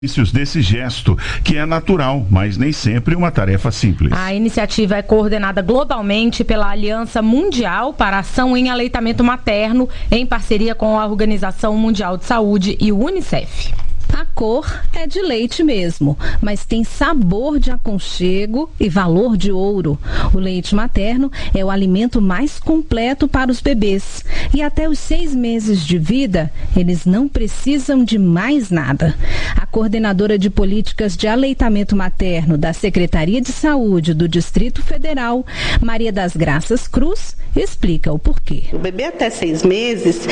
Desse gesto, que é natural, mas nem sempre uma tarefa simples. A iniciativa é coordenada globalmente pela Aliança Mundial para a Ação em Aleitamento Materno, em parceria com a Organização Mundial de Saúde e o UNICEF. A cor é de leite mesmo, mas tem sabor de aconchego e valor de ouro. O leite materno é o alimento mais completo para os bebês. E até os 6 meses de vida, eles não precisam de mais nada. A coordenadora de políticas de aleitamento materno da Secretaria de Saúde do Distrito Federal, Maria das Graças Cruz, explica o porquê. O bebê até 6 meses,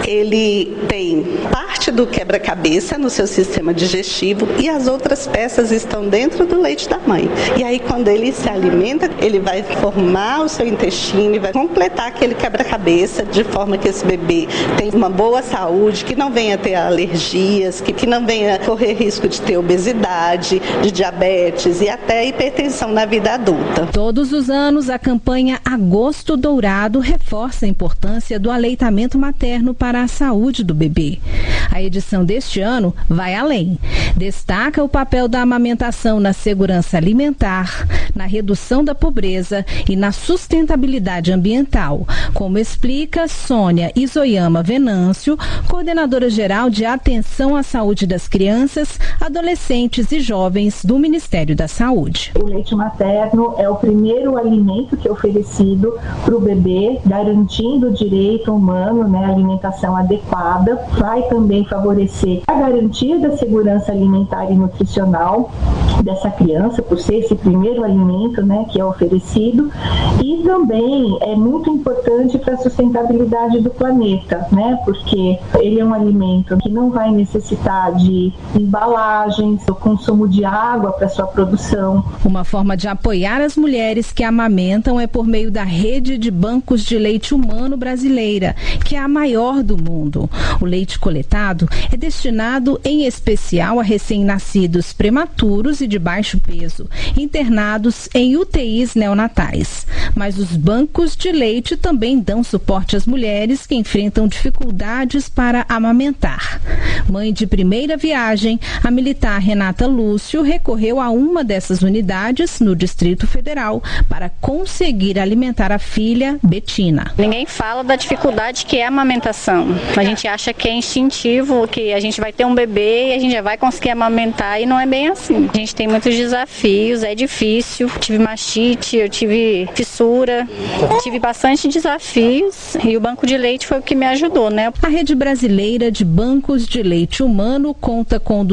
ele tem parte do quebra-cabeça no seu sistema digestivo e as outras peças estão dentro do leite da mãe. E aí, quando ele se alimenta, ele vai formar o seu intestino e vai completar aquele quebra-cabeça de forma que esse bebê tenha uma boa saúde, que não venha ter alergias, que não venha correr risco de ter obesidade, de diabetes e até hipertensão na vida adulta. Todos os anos, a campanha Agosto Dourado reforça a importância do aleitamento materno para a saúde do bebê. A edição deste ano vai além. Destaca o papel da amamentação na segurança alimentar, na redução da pobreza e na sustentabilidade ambiental, como explica Sônia Isoyama Venâncio, coordenadora geral de atenção à saúde das crianças, adolescentes e jovens do Ministério da Saúde. O leite materno é o primeiro alimento que é oferecido para o bebê, garantindo o direito humano, né, alimentação adequada. Vai também favorecer a garantia da segurança alimentar e nutricional dessa criança, por ser esse primeiro alimento, né, que é oferecido, e também é muito importante para a sustentabilidade do planeta, né, porque ele é um alimento que não vai necessitar de embalagens, o consumo de água para sua produção. Uma forma de apoiar as mulheres que amamentam é por meio da rede de bancos de leite humano brasileira, que é a maior do mundo. O leite coletado é destinado em especial a recém-nascidos prematuros e de baixo peso, internados em UTIs neonatais. Mas os bancos de leite também dão suporte às mulheres que enfrentam dificuldades para amamentar. Mãe de primeira viagem, a militar Renata Lúcio recorreu a uma dessas unidades no Distrito Federal para conseguir alimentar a filha, Betina. Ninguém fala da dificuldade que é a amamentação. A gente acha que é instintivo, que a gente vai ter um bebê e a gente já vai conseguir amamentar, e não é bem assim. A gente tem muitos desafios, é difícil. Eu tive mastite, eu tive fissura, tive bastante desafios e o banco de leite foi o que me ajudou, né? A Rede Brasileira de Bancos de Leite Humano conta com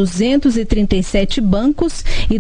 237 bancos e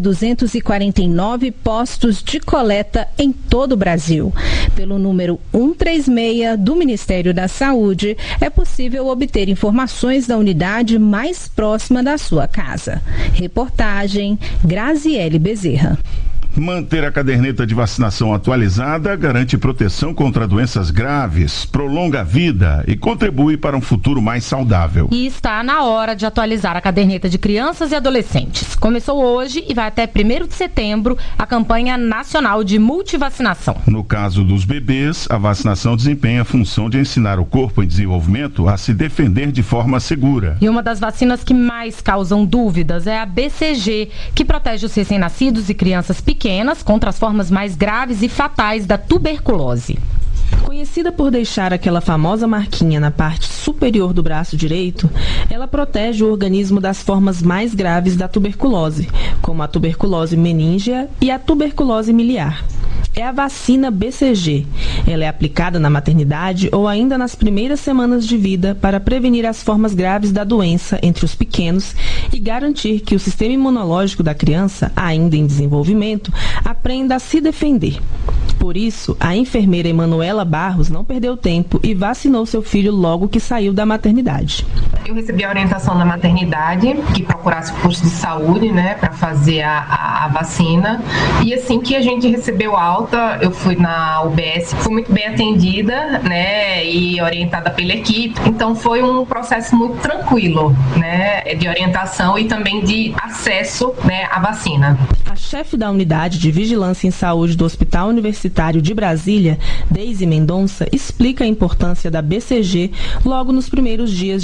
249 postos de coleta em todo o Brasil. Pelo número 136 do Ministério da Saúde, é possível obter informações da unidade mais próxima da sua casa. Reportagem Graziele Bezerra. Manter a caderneta de vacinação atualizada garante proteção contra doenças graves, prolonga a vida e contribui para um futuro mais saudável. E está na hora de atualizar a caderneta de crianças e adolescentes. Começou hoje e vai até 1º de setembro a campanha nacional de multivacinação. No caso dos bebês, a vacinação desempenha a função de ensinar o corpo em desenvolvimento a se defender de forma segura. E uma das vacinas que mais causam dúvidas é a BCG, que protege os recém-nascidos e crianças pequenas contra as formas mais graves e fatais da tuberculose. Conhecida por deixar aquela famosa marquinha na parte superior do braço direito, ela protege o organismo das formas mais graves da tuberculose, como a tuberculose meníngea e a tuberculose miliar. É a vacina BCG. Ela é aplicada na maternidade ou ainda nas primeiras semanas de vida para prevenir as formas graves da doença entre os pequenos e garantir que o sistema imunológico da criança, ainda em desenvolvimento, aprenda a se defender. Por isso, a enfermeira Emanuela Barros não perdeu tempo e vacinou seu filho logo que saiu da maternidade. Eu recebi a orientação da maternidade que procurasse o posto de saúde, né, para fazer a vacina. E assim que a gente recebeu alta, eu fui na UBS, fui muito bem atendida, né, e orientada pela equipe. Então foi um processo muito tranquilo, né, de orientação e também de acesso, né, à vacina. A chefe da unidade de vigilância em saúde do Hospital Universitário de Brasília, Deise Mendonça, explica a importância da BCG logo nos primeiros dias de vida.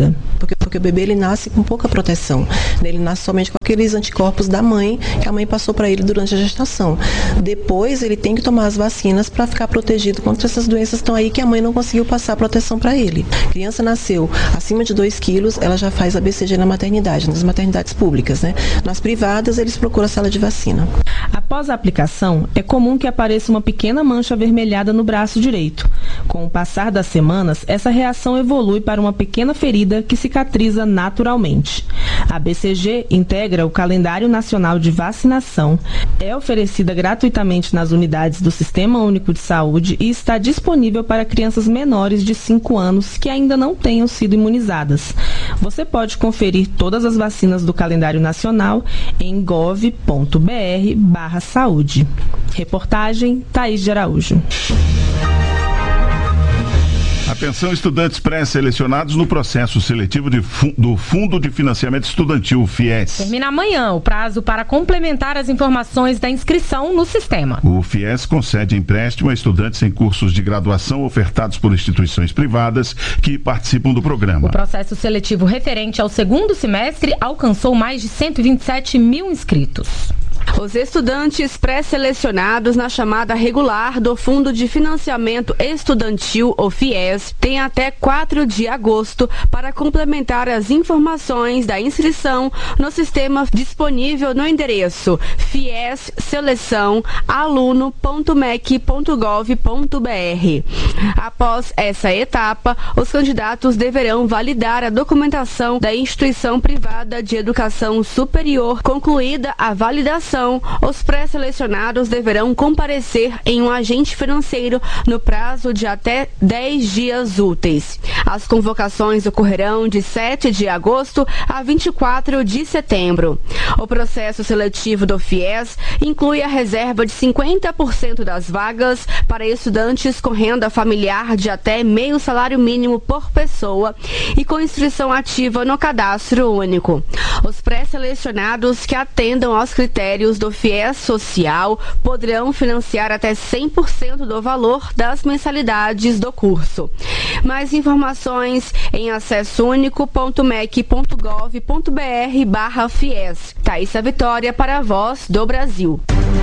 Fernanda. Porque o bebê ele nasce com pouca proteção. Ele nasce somente com aqueles anticorpos da mãe, que a mãe passou para ele durante a gestação. Depois ele tem que tomar as vacinas para ficar protegido contra essas doenças que estão aí que a mãe não conseguiu passar a proteção para ele. A criança nasceu acima de 2 quilos, ela já faz a BCG na maternidade, nas maternidades públicas, né? Nas privadas eles procuram a sala de vacina. Após a aplicação, é comum que apareça uma pequena mancha avermelhada no braço direito. Com o passar das semanas, essa reação evolui para uma pequena ferida que cicatriza naturalmente. A BCG integra o Calendário Nacional de Vacinação, é oferecida gratuitamente nas unidades do Sistema Único de Saúde e está disponível para crianças menores de 5 anos que ainda não tenham sido imunizadas. Você pode conferir todas as vacinas do Calendário Nacional em gov.br/saúde. Reportagem Thaís de Araújo. Atenção, estudantes pré-selecionados no processo seletivo do Fundo de Financiamento Estudantil, FIES. Termina amanhã o prazo para complementar as informações da inscrição no sistema. O FIES concede empréstimo a estudantes em cursos de graduação ofertados por instituições privadas que participam do programa. O processo seletivo referente ao segundo semestre alcançou mais de 127 mil inscritos. Os estudantes pré-selecionados na chamada regular do Fundo de Financiamento Estudantil, o FIES, têm até 4 de agosto para complementar as informações da inscrição no sistema disponível no endereço fiesseleção.aluno.mec.gov.br. Após essa etapa, os candidatos deverão validar a documentação da instituição privada de educação superior. Concluída a validação, os pré-selecionados deverão comparecer em um agente financeiro no prazo de até 10 dias úteis. As convocações ocorrerão de 7 de agosto a 24 de setembro. O processo seletivo do FIES inclui a reserva de 50% das vagas para estudantes com renda familiar de até meio salário mínimo por pessoa e com inscrição ativa no cadastro único. Os pré-selecionados que atendam aos critérios do FIES Social poderão financiar até 100% do valor das mensalidades do curso. Mais informações em acessounico.mec.gov.br/FIES. Thaísa Vitória para a Voz do Brasil.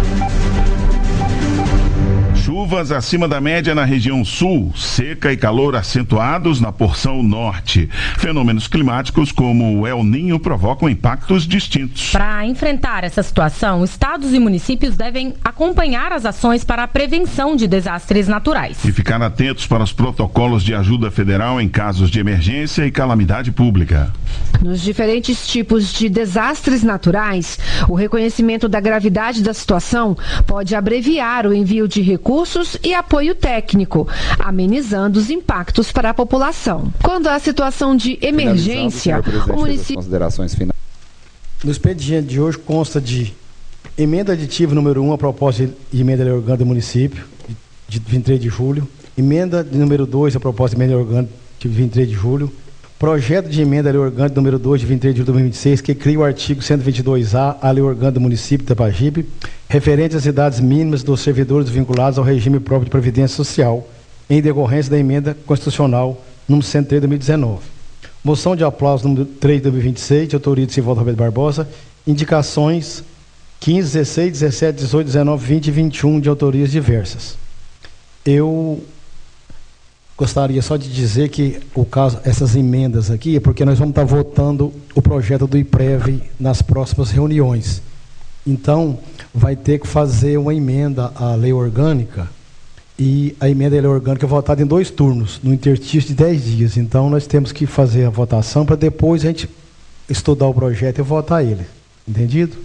Chuvas acima da média na região sul, seca e calor acentuados na porção norte. Fenômenos climáticos como o El Niño provocam impactos distintos. Para enfrentar essa situação, estados e municípios devem acompanhar as ações para a prevenção de desastres naturais. E ficar atentos para os protocolos de ajuda federal em casos de emergência e calamidade pública. Nos diferentes tipos de desastres naturais, o reconhecimento da gravidade da situação pode abreviar o envio de recursos e apoio técnico, amenizando os impactos para a população. Quando há situação de emergência, o município... No expediente de hoje consta de emenda aditiva número 1, a proposta de emenda de lei orgânica do município, de 23 de julho, emenda de número 2, a proposta de emenda de lei orgânica de 23 de julho, projeto de emenda à lei orgânica número 2 de 23 de julho de 2026, que cria o artigo 122A, a lei orgânica do município de Itapajipe, referente às idades mínimas dos servidores vinculados ao regime próprio de previdência social, em decorrência da emenda constitucional número 103 de 2019. Moção de aplauso número 3 de 2026, de autoria de Sivaldo Roberto Barbosa, indicações 15, 16, 17, 18, 19, 20 e 21 de autorias diversas. Eu gostaria só de dizer que o caso, essas emendas aqui, é porque nós vamos estar votando o projeto do IPREV nas próximas reuniões. Então, vai ter que fazer uma emenda à lei orgânica, e a emenda à lei orgânica é votada em 2 turnos, no interstício de 10 dias. Então, nós temos que fazer a votação para depois a gente estudar o projeto e votar ele. Entendido?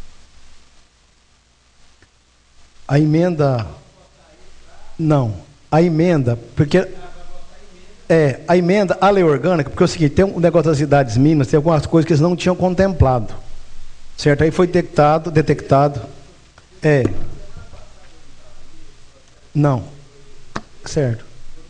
A emenda... Não. A emenda, porque... a emenda à lei orgânica, porque é o seguinte, tem um negócio das idades mínimas, tem algumas coisas que eles não tinham contemplado. Certo? Aí foi detectado. Não. Certo.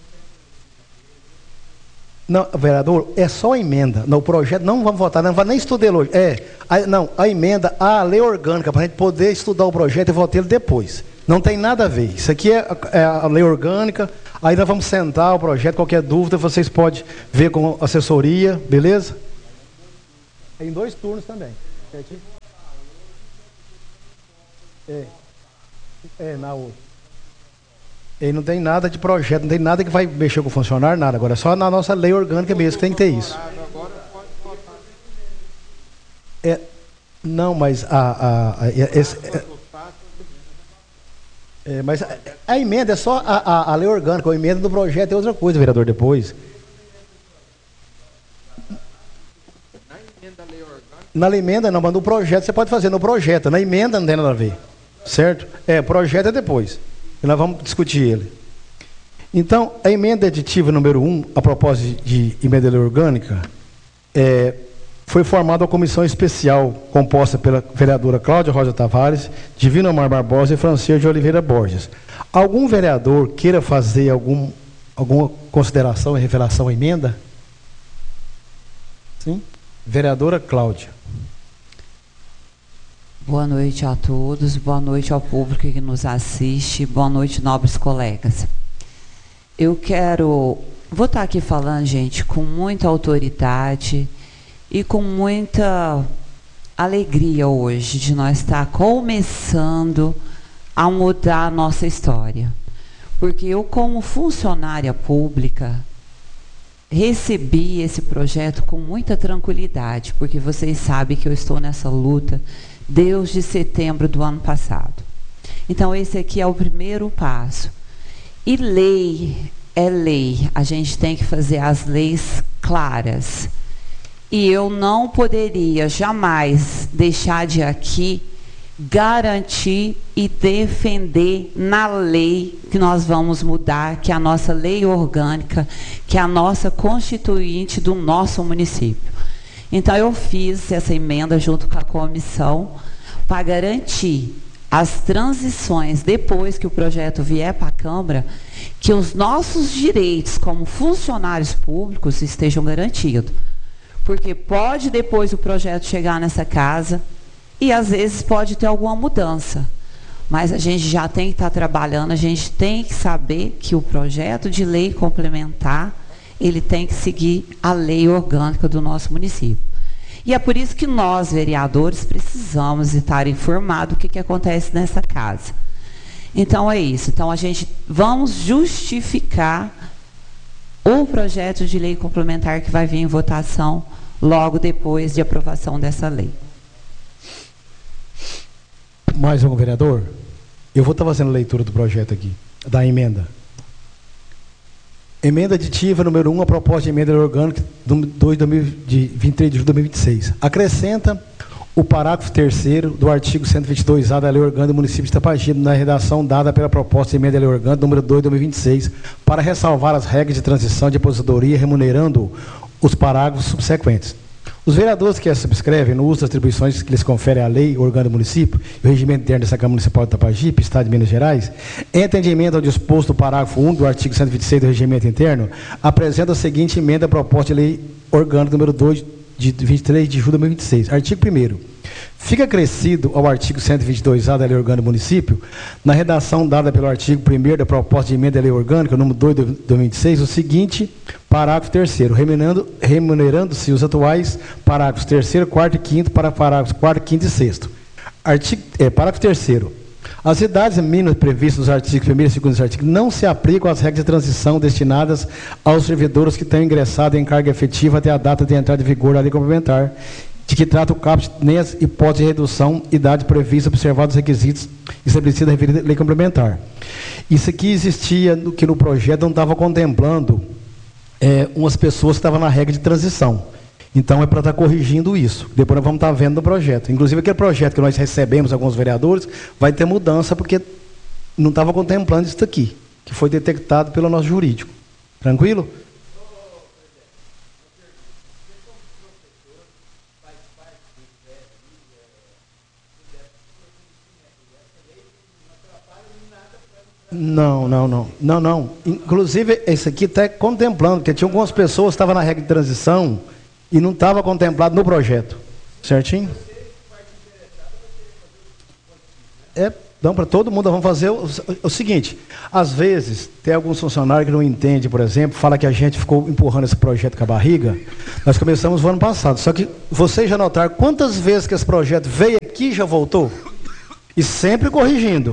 Não, vereador, é só a emenda. No projeto, não vamos votar, não vai nem estudar hoje. A emenda à lei orgânica, para a gente poder estudar o projeto e votar ele depois. Não tem nada a ver. Isso aqui é a lei orgânica. Aí nós vamos sentar o projeto, qualquer dúvida vocês podem ver com a assessoria, beleza? Em 2 turnos também. Certinho? Na outra. E não tem nada de projeto, não tem nada que vai mexer com o funcionário, nada. Agora é só na nossa lei orgânica mesmo que tem que ter isso. Não, mas mas a emenda é só a lei orgânica, a emenda do projeto é outra coisa, vereador, depois. Na emenda não, mas no projeto você pode fazer no projeto, na emenda não tem nada a ver, certo? Projeto é depois, e nós vamos discutir ele. Então, a emenda aditiva número 1, a propósito de emenda da lei orgânica, foi formada uma comissão especial composta pela vereadora Cláudia Rosa Tavares, Divino Amar Barbosa e Francisco de Oliveira Borges. Algum vereador queira fazer alguma consideração em relação à emenda? Sim? Vereadora Cláudia. Boa noite a todos, boa noite ao público que nos assiste, boa noite, nobres colegas. Vou estar aqui falando, gente, com muita autoridade e com muita alegria hoje de nós estar começando a mudar a nossa história. Porque eu, como funcionária pública, recebi esse projeto com muita tranquilidade, porque vocês sabem que eu estou nessa luta desde setembro do ano passado. Então, esse aqui é o primeiro passo. E lei é lei. A gente tem que fazer as leis claras. E eu não poderia jamais deixar de aqui garantir e defender na lei que nós vamos mudar, que é a nossa lei orgânica, que é a nossa constituinte do nosso município. Então, eu fiz essa emenda junto com a comissão para garantir as transições, depois que o projeto vier para a Câmara, que os nossos direitos como funcionários públicos estejam garantidos. Porque pode depois o projeto chegar nessa casa e às vezes pode ter alguma mudança. Mas a gente já tem que estar trabalhando, a gente tem que saber que o projeto de lei complementar, ele tem que seguir a lei orgânica do nosso município. E é por isso que nós, vereadores, precisamos estar informados do que acontece nessa casa. Então é isso. Então vamos justificar o projeto de lei complementar que vai vir em votação logo depois de aprovação dessa lei. Mais um vereador? Eu vou estar fazendo a leitura do projeto aqui, da emenda. Emenda aditiva número 1, a proposta de emenda orgânica de 23 de julho de 2026. Acrescenta o parágrafo 3º do artigo 122A da Lei Orgânica do município de Itapajipe, na redação dada pela proposta de emenda da Lei Orgânica número 2 de 2026, para ressalvar as regras de transição de aposentadoria, remunerando os parágrafos subsequentes. Os vereadores que as subscrevem, no uso das atribuições que lhes confere a Lei Orgânica do município e o regimento interno dessa Câmara Municipal de Itapajipe, Estado de Minas Gerais, em atendimento ao disposto do parágrafo 1 do artigo 126 do regimento interno, apresenta a seguinte emenda à proposta de Lei Orgânica número 2 de 23 de julho de 2026. Artigo 1º. Fica acrescido ao artigo 122A da Lei Orgânica do município, na redação dada pelo artigo 1º da proposta de emenda da Lei Orgânica, número 2 de 2026, o seguinte parágrafo 3º, remunerando-se os atuais parágrafos 3º, 4º e 5º para parágrafos 4º, 5º e 6º. Parágrafo 3º. As idades mínimas previstas nos artigos 1º e 2º artigo não se aplicam às regras de transição destinadas aos servidores que tenham ingressado em carga efetiva até a data de entrada em vigor da lei complementar, de que trata o caput, nem as hipóteses de redução de idade prevista, observados os requisitos estabelecidos na lei complementar. Isso aqui existia, que no projeto não estava contemplando umas pessoas que estavam na regra de transição. Então, é para estar corrigindo isso. Depois nós vamos estar vendo no projeto. Inclusive, aquele projeto que nós recebemos, alguns vereadores, vai ter mudança, porque não estava contemplando isso aqui, que foi detectado pelo nosso jurídico. Tranquilo? Não. Inclusive, esse aqui está contemplando, porque tinha algumas pessoas que estavam na regra de transição e não estava contemplado no projeto. Certinho? dão para todo mundo. Vamos fazer o seguinte, às vezes, tem alguns funcionários que não entendem, por exemplo, fala que a gente ficou empurrando esse projeto com a barriga. Nós começamos no ano passado, só que vocês já notaram quantas vezes que esse projeto veio aqui e já voltou? E sempre corrigindo.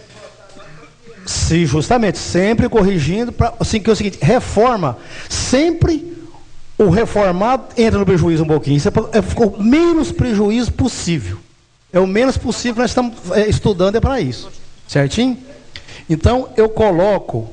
Sim, justamente, sempre corrigindo, assim, que é o seguinte, reforma, sempre o reformado entra no prejuízo um pouquinho. Isso ficou o menos prejuízo possível. É o menos possível que nós estamos estudando, é para isso. Certinho? Então, eu coloco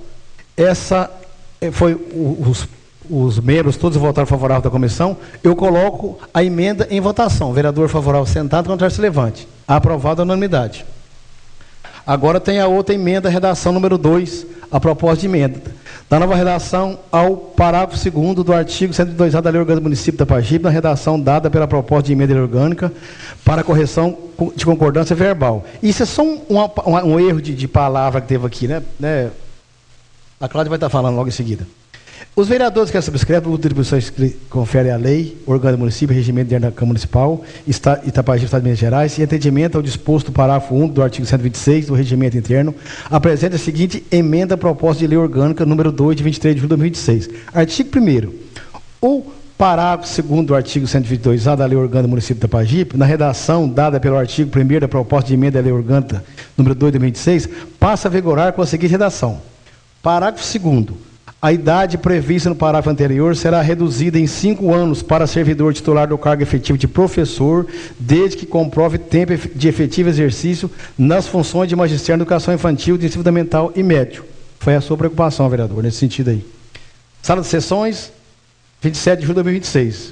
os membros todos votaram favorável da comissão, eu coloco a emenda em votação. Vereador favorável sentado, contrário se levante. Aprovado a unanimidade. Agora tem a outra emenda, redação número 2, a proposta de emenda. Da nova redação ao parágrafo 2º do artigo 102A da Lei Orgânica do Município de Itapajipe, na redação dada pela proposta de emenda orgânica para correção de concordância verbal. Isso é só um erro de palavra que teve aqui, né? A Cláudia vai estar falando logo em seguida. Os vereadores que subscrevem o atribuições que confere à lei, orgânica do município, regimento interno da Câmara Municipal, Itapajipe, Estado de Minas Gerais, e atendimento ao disposto do parágrafo 1 do artigo 126 do regimento interno, apresenta a seguinte emenda à proposta de lei orgânica número 2 de 23 de julho de 2026. Artigo 1º. O parágrafo 2º do artigo 122A da lei orgânica do município de Itapajipe, na redação dada pelo artigo 1º da proposta de emenda à lei orgânica número 2 de 2026, passa a vigorar com a seguinte redação. Parágrafo 2º. A idade prevista no parágrafo anterior será reduzida em 5 anos para servidor titular do cargo efetivo de professor, desde que comprove tempo de efetivo exercício nas funções de magistério de educação infantil, de ensino fundamental e médio. Foi a sua preocupação, vereador, nesse sentido aí. Sala de sessões, 27 de julho de 2026.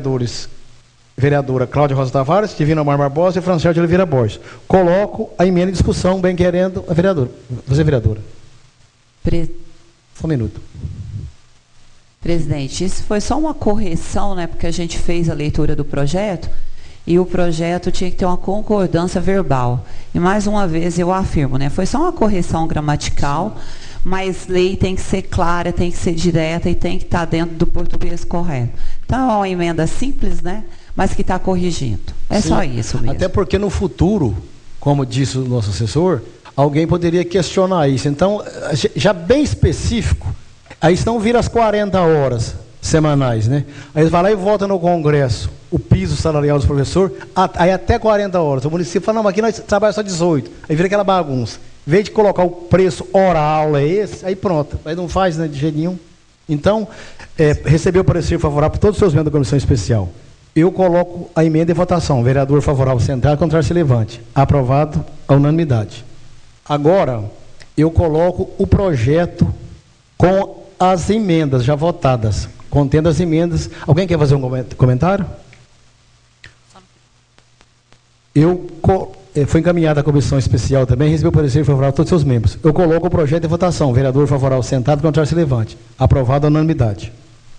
Vereadora Cláudia Rosa Tavares, Divina Mar Barbosa e Franciel de Oliveira Borges. Coloco a emenda em discussão, bem querendo a vereadora. Você, vereadora. Só um minuto. Presidente, isso foi só uma correção, né? Porque a gente fez a leitura do projeto e o projeto tinha que ter uma concordância verbal. E mais uma vez eu afirmo, né? Foi só uma correção gramatical, mas lei tem que ser clara, tem que ser direta e tem que estar dentro do português correto. Então é uma emenda simples, né? Mas que está corrigindo. É Sim, só isso mesmo. Até porque no futuro, como disse o nosso assessor, alguém poderia questionar isso. Então, já bem específico, aí senão vira as 40 horas semanais, né? Aí eles vão lá e votam no Congresso o piso salarial dos professores, aí até 40 horas. O município fala, não, mas aqui nós trabalhamos só 18. Aí vira aquela bagunça. Em vez de colocar o preço hora-aula é esse, aí pronto. Aí não faz, né, de jeito nenhum. Então, recebeu o parecer favorável por todos os seus membros da comissão especial. Eu coloco a emenda em votação. Vereador favorável sentado, contrário se levante. Aprovado a unanimidade. Agora, eu coloco o projeto com as emendas já votadas, contendo as emendas. Alguém quer fazer um comentário? Foi encaminhada à comissão especial também, recebeu o parecer favorável de todos os seus membros. Eu coloco o projeto em votação. Vereador favorável sentado, contrário se levante. Aprovado a unanimidade.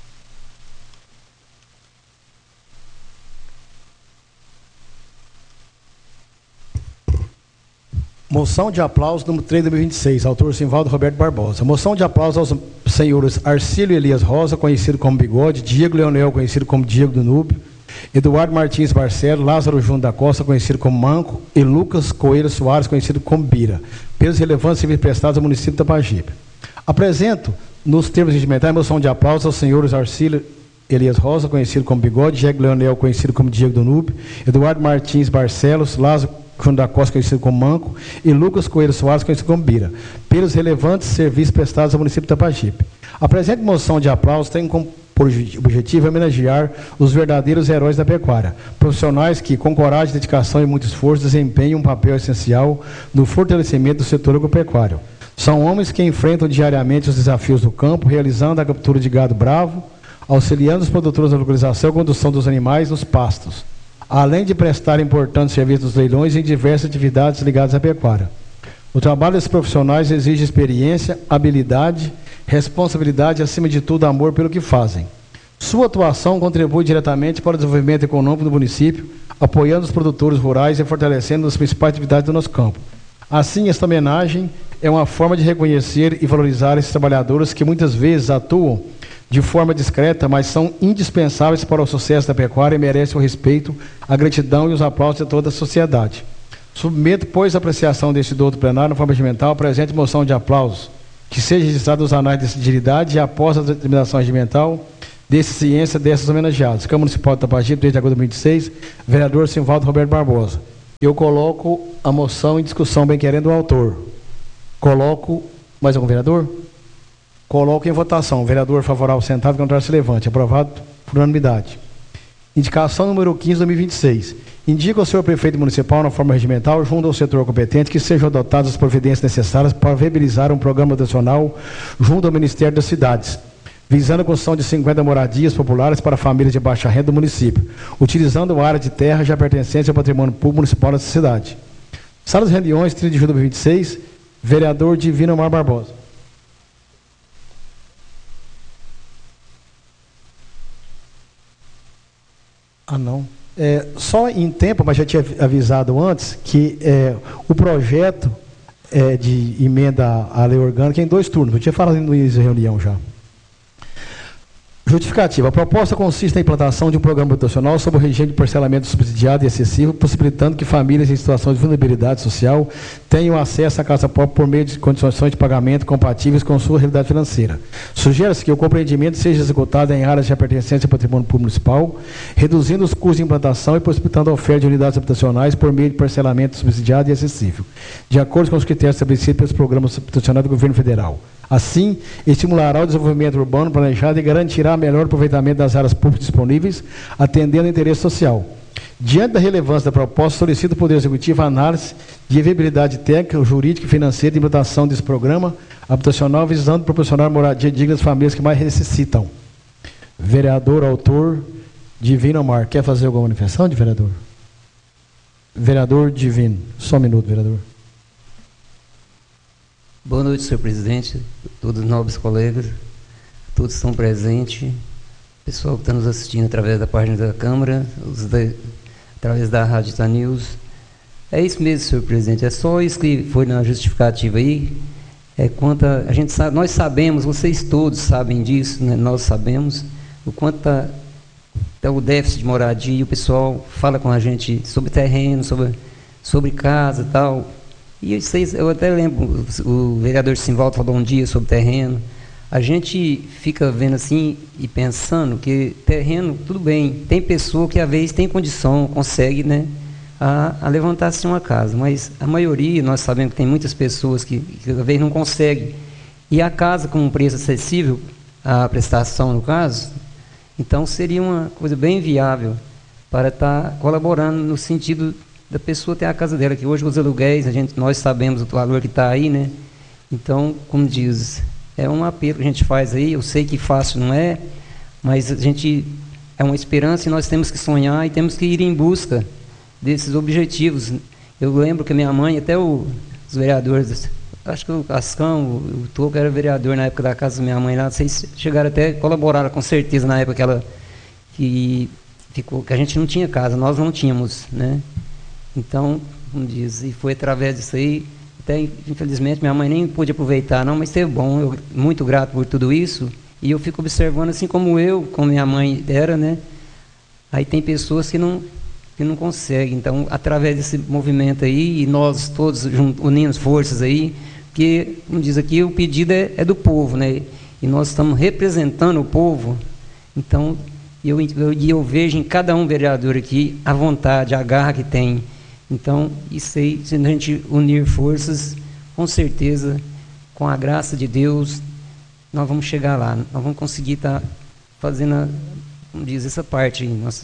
Moção de aplauso número 3 de 2026, autor Simvaldo Roberto Barbosa. Moção de aplauso aos senhores Arcílio Elias Rosa, conhecido como Bigode, Diego Leonel, conhecido como Diego do Núbio, Eduardo Martins Barcelo, Lázaro Júnior da Costa, conhecido como Manco, e Lucas Coelho Soares, conhecido como Bira, pelos relevantes serviços prestados ao município de Itapajipe. Apresento, nos termos regimentais, moção de aplauso aos senhores Arcílio Elias Rosa, conhecido como Bigode, Diego Leonel, conhecido como Diego do Núbio, Eduardo Martins Barcelos, Lázaro Júnior da Costa, conhecido como Manco, e Lucas Coelho Soares, conhecido como Bira, pelos relevantes serviços prestados ao município de Itapajipe. A presente moção de aplauso tem como objetivo homenagear os verdadeiros heróis da pecuária, profissionais que, com coragem, dedicação e muito esforço, desempenham um papel essencial no fortalecimento do setor agropecuário. São homens que enfrentam diariamente os desafios do campo, realizando a captura de gado bravo, auxiliando os produtores na localização e condução dos animais nos pastos, além de prestar importantes serviços nos leilões e em diversas atividades ligadas à pecuária. O trabalho desses profissionais exige experiência, habilidade, responsabilidade e, acima de tudo, amor pelo que fazem. Sua atuação contribui diretamente para o desenvolvimento econômico do município, apoiando os produtores rurais e fortalecendo as principais atividades do nosso campo. Assim, esta homenagem é uma forma de reconhecer e valorizar esses trabalhadores que muitas vezes atuam de forma discreta, mas são indispensáveis para o sucesso da pecuária e merecem o respeito, a gratidão e os aplausos de toda a sociedade. Submeto, pois, a apreciação deste douto plenário, na forma regimental, a presente moção de aplausos, que seja registrada nos anais de dignidade e após a determinação regimental, desse ciência desses homenageados. Câmara Municipal de Itapajipe, 3 de agosto de 2026, vereador Simvaldo Roberto Barbosa. Eu coloco a moção em discussão, bem querendo o autor. Coloco, mais algum vereador? Coloco em votação. Vereador favorável, sentado, contrário, se levante. Aprovado por unanimidade. Indicação número 15, 2026. Indica ao senhor prefeito municipal, na forma regimental, junto ao setor competente, que sejam adotadas as providências necessárias para viabilizar um programa nacional junto ao Ministério das Cidades, visando a construção de 50 moradias populares para famílias de baixa renda do município, utilizando a área de terra já pertencente ao patrimônio público municipal dessa cidade. Sala de reuniões, 30 de julho de 2026, vereador Divino Omar Barbosa. Não. Só em tempo, mas já tinha avisado antes, que o projeto de emenda à lei orgânica é em 2 turnos. Eu tinha falado no início da reunião já. Justificativa. A proposta consiste na implantação de um programa habitacional sob o regime de parcelamento subsidiado e excessivo, possibilitando que famílias em situação de vulnerabilidade social tenham acesso à casa própria por meio de condições de pagamento compatíveis com sua realidade financeira. Sugere-se que o compreendimento seja executado em áreas já pertencentes ao patrimônio público municipal, reduzindo os custos de implantação e possibilitando a oferta de unidades habitacionais por meio de parcelamento subsidiado e excessivo, de acordo com os critérios estabelecidos pelos programas habitacionais do governo federal. Assim, estimulará o desenvolvimento urbano planejado e garantirá melhor aproveitamento das áreas públicas disponíveis, atendendo ao interesse social. Diante da relevância da proposta, solicito ao Poder Executivo a análise de viabilidade técnica, jurídica e financeira de implantação desse programa habitacional, visando proporcionar moradia digna às famílias que mais necessitam. Vereador, autor, Divino Omar. Quer fazer alguma manifestação, vereador? Vereador Divino. Só um minuto, vereador. Boa noite, senhor presidente, todos os nobres colegas, todos estão presentes, pessoal que está nos assistindo através da página da Câmara, através da Rádio Ita News. É isso mesmo, senhor presidente, é só isso que foi na justificativa aí. A gente sabe, nós sabemos, vocês todos sabem disso, né? Nós sabemos o quanto está o déficit de moradia, e o pessoal fala com a gente sobre terreno, sobre casa e tal. E eu até lembro, o vereador Simvaldo falou um dia sobre terreno. A gente fica vendo assim e pensando que terreno, tudo bem, tem pessoa que às vezes tem condição, consegue, né, a levantar assim uma casa, mas a maioria, nós sabemos que tem muitas pessoas que às vezes não conseguem. E a casa com um preço acessível, a prestação no caso, então seria uma coisa bem viável para estar colaborando no sentido da pessoa ter a casa dela, que hoje os aluguéis, nós sabemos o valor que está aí, né? Então, como diz, é um apelo que a gente faz aí, eu sei que fácil não é, mas é uma esperança e nós temos que sonhar e temos que ir em busca desses objetivos. Eu lembro que a minha mãe, até os vereadores, acho que o Cascão, o Toco era vereador na época da casa da minha mãe lá, vocês chegaram até a colaborar com certeza na época que a gente não tinha casa, nós não tínhamos, né? Então, como diz, e foi através disso aí, até infelizmente minha mãe nem pôde aproveitar não, mas teve bom, eu muito grato por tudo isso, e eu fico observando assim como minha mãe era, né? Aí tem pessoas que não conseguem, então através desse movimento aí, e nós todos unindo forças aí, porque, como diz aqui, o pedido é do povo, né? E nós estamos representando o povo, então eu vejo em cada um vereador aqui a vontade, a garra que tem. Então, isso aí, se a gente unir forças, com certeza, com a graça de Deus, nós vamos chegar lá. Nós vamos conseguir estar fazendo, como diz, essa parte aí. Nossa.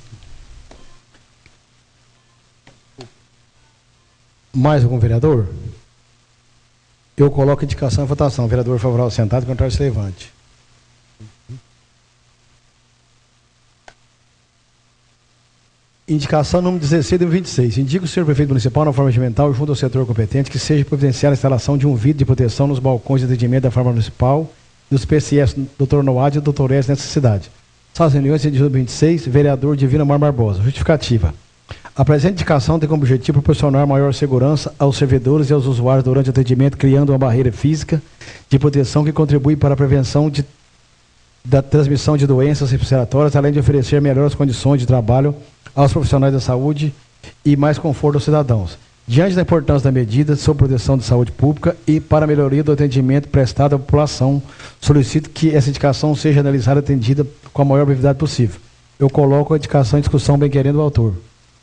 Mais algum vereador? Eu coloco indicação em votação. Vereador favorável sentado, contrário se levante. Indicação número 16 de 2026. Indica o senhor prefeito municipal, na forma regimental, junto ao setor competente, que seja providenciar a instalação de um vidro de proteção nos balcões de atendimento da forma municipal dos PCS Dr. Noad e Dr. S nessa cidade. São as reuniões de 2026, vereador Divino Omar Barbosa. Justificativa. A presente indicação tem como objetivo proporcionar maior segurança aos servidores e aos usuários durante o atendimento, criando uma barreira física de proteção que contribui para a prevenção da transmissão de doenças respiratórias, além de oferecer melhores condições de trabalho aos profissionais da saúde e mais conforto aos cidadãos. Diante da importância da medida sobre proteção de saúde pública e para a melhoria do atendimento prestado à população, solicito que essa indicação seja analisada e atendida com a maior brevidade possível. Eu coloco a indicação em discussão, bem querendo o autor.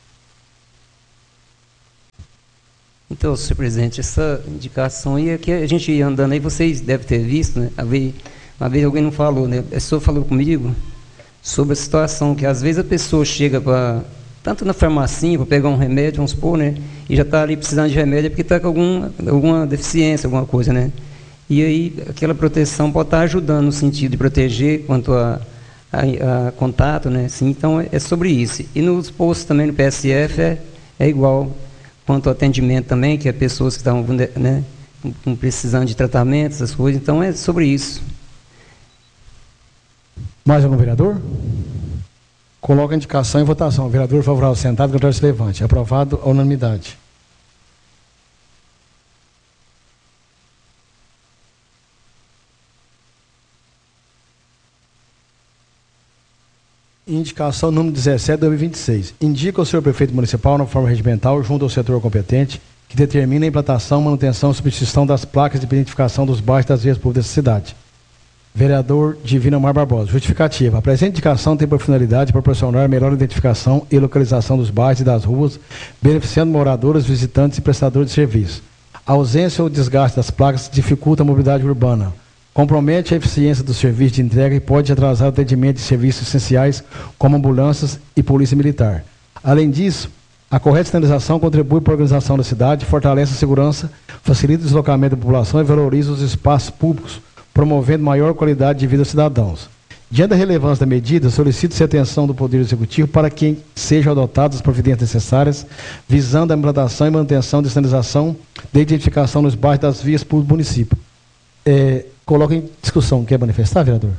Então, senhor presidente, essa indicação aí é que a gente ia andando aí, vocês devem ter visto, né? Uma vez alguém não falou, né? A pessoa falou comigo sobre a situação que às vezes a pessoa chega tanto na farmacinha para pegar um remédio, vamos supor, né? E já está ali precisando de remédio porque está com alguma deficiência, alguma coisa, né? E aí aquela proteção pode estar ajudando no sentido de proteger quanto a contato, né? Sim, então é sobre isso. E nos postos também no PSF é igual quanto ao atendimento também, que é pessoas que estão, né, precisando de tratamento, essas coisas. Então é sobre isso. Mais algum vereador? Coloca a indicação em votação. O vereador favorável sentado, contrário se levante. Aprovado a unanimidade. Indicação número 17, 2026. Indica o senhor prefeito municipal, na forma regimental, junto ao setor competente, que determina a implantação, manutenção e substituição das placas de identificação dos bairros das vias públicas da cidade. Vereador Divino Mar Barbosa. Justificativa. A presente indicação tem por finalidade proporcionar melhor identificação e localização dos bairros e das ruas, beneficiando moradores, visitantes e prestadores de serviço. A ausência ou desgaste das placas dificulta a mobilidade urbana, compromete a eficiência do serviço de entrega e pode atrasar o atendimento de serviços essenciais como ambulâncias e polícia militar. Além disso, a correta sinalização contribui para a organização da cidade, fortalece a segurança, facilita o deslocamento da população e valoriza os espaços públicos, promovendo maior qualidade de vida aos cidadãos. Diante da relevância da medida, solicito-se a atenção do Poder Executivo para que sejam adotadas as providências necessárias, visando a implantação e manutenção de sinalização de identificação nos bairros das vias públicas do município. Coloca em discussão. Quer manifestar, vereador?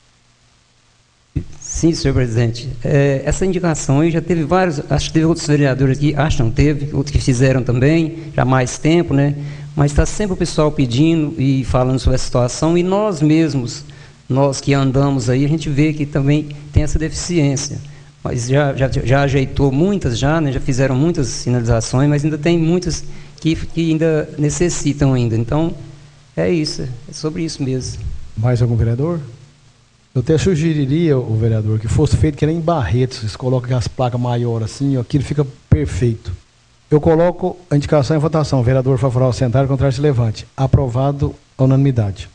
Sim, senhor presidente. Essa indicação aí já teve vários, acho que teve outros vereadores aqui, teve, outros que fizeram também, já há mais tempo, né? Mas está sempre o pessoal pedindo e falando sobre essa situação, e nós mesmos, nós que andamos aí, a gente vê que também tem essa deficiência. Mas já ajeitou muitas, né? Já fizeram muitas sinalizações, mas ainda tem muitas que ainda necessitam ainda. Então, é isso, é sobre isso mesmo. Mais algum vereador? Eu até sugeriria, o vereador, que fosse feito que nem em Barretos, vocês colocam as placas maiores assim, ó, aquilo fica perfeito. Eu coloco a indicação em votação. Vereador favorável sentado, contrário se levante. Aprovado a unanimidade.